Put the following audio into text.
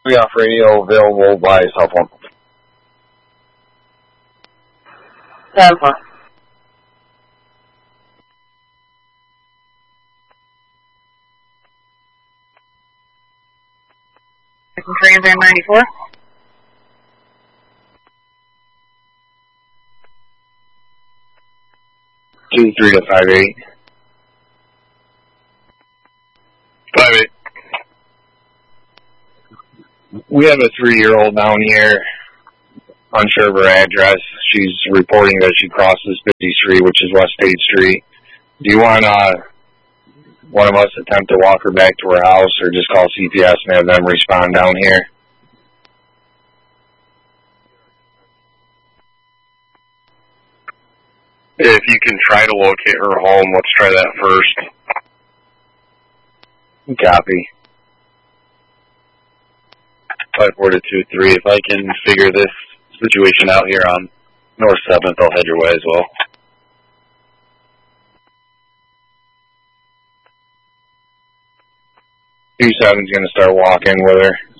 We off radio available by cell phone. 10-4. Trans Am 94. Two 3 to 5-8. 5-8. We have a 3-year-old down here, unsure of her address. She's reporting that she crosses 50th Street, which is West 8th Street. Do you want one of us attempt to walk her back to her house, or just call CPS and have them respond down here? If you can try to locate her home, let's try that first. Copy. 5-4-2-3. If I can figure this situation out here on North 7th, I'll head your way as well. 2-7's going to start walking with her.